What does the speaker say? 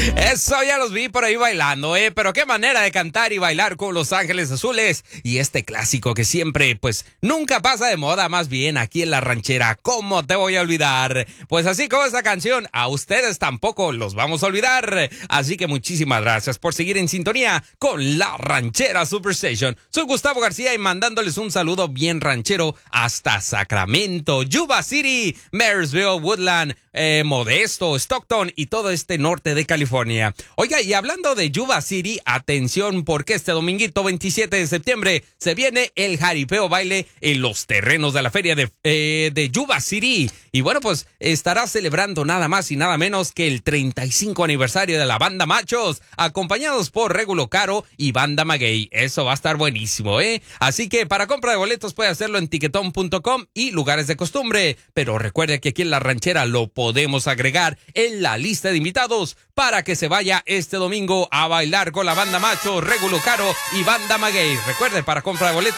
Eso ya los vi por ahí bailando, pero qué manera de cantar y bailar con Los Ángeles Azules. Y este clásico que siempre, pues, nunca pasa de moda, más bien aquí en La Ranchera. ¿Cómo te voy a olvidar? Pues así como esta canción, a ustedes tampoco los vamos a olvidar. Así que muchísimas gracias por seguir en sintonía con La Ranchera Superstation. Soy Gustavo García y mandándoles un saludo bien ranchero hasta Sacramento, Yuba City, Marysville, Woodland, Modesto, Stockton y todo este norte de California. Oiga, y hablando de Yuba City, atención porque este dominguito 27 de septiembre se viene el jaripeo baile en los terrenos de la feria de Yuba City. Y bueno, pues estará celebrando nada más y nada menos que el 35 aniversario de la Banda Machos, acompañados por Regulo Caro y Banda Maguey. Eso va a estar buenísimo, Así que para compra de boletos puede hacerlo en tiquetón.com y lugares de costumbre. Pero recuerde que aquí en La Ranchera lo podemos agregar en la lista de invitados para que se vaya este domingo a bailar con la Banda Macho, Regulo Caro y Banda Maguey. Recuerde, para compra de boletos